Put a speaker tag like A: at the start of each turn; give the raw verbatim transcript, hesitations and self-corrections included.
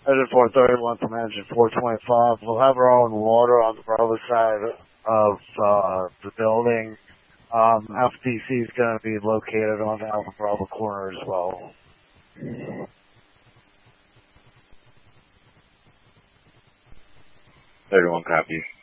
A: Engine four thirty-one from engine four twenty-five. We'll have our own water on the Bravo side of uh, the building. Um, Alpha D C is going to be located on the Alpha Bravo corner as well.
B: thirty-one copies.